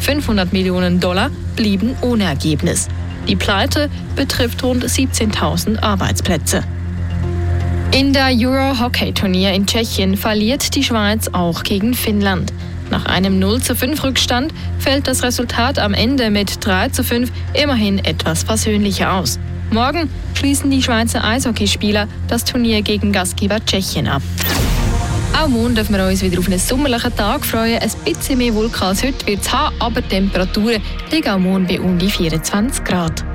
500 Millionen $, blieben ohne Ergebnis. Die Pleite betrifft rund 17.000 Arbeitsplätze. In der Euro-Hockey-Turnier in Tschechien verliert die Schweiz auch gegen Finnland. Nach einem 0:5 Rückstand fällt das Resultat am Ende mit 3:5 immerhin etwas versöhnlicher aus. Morgen schließen die Schweizer Eishockeyspieler das Turnier gegen Gastgeber Tschechien ab. Auch morgen dürfen wir uns wieder auf einen sommerlichen Tag freuen. Ein bisschen mehr Wolken als heute wird es haben, aber die Temperaturen liegen auch morgen bei um die 24 Grad.